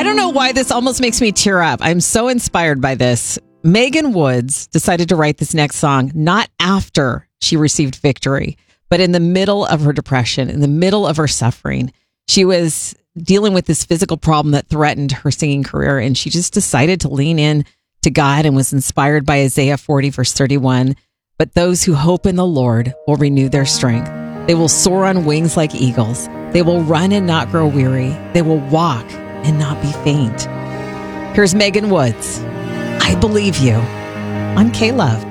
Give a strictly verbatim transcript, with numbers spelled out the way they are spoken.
don't know why this almost makes me tear up. I'm so inspired by this. Megan Woods decided to write this next song not after she received victory, but in the middle of her depression, in the middle of her suffering. She was dealing with this physical problem that threatened her singing career, and she just decided to lean in to God and was inspired by Isaiah forty, verse thirty-one. But those who hope in the Lord will renew their strength. They will soar on wings like eagles. They will run and not grow weary. They will walk and not be faint. Here's Megan Woods. I Believe You on K-Love.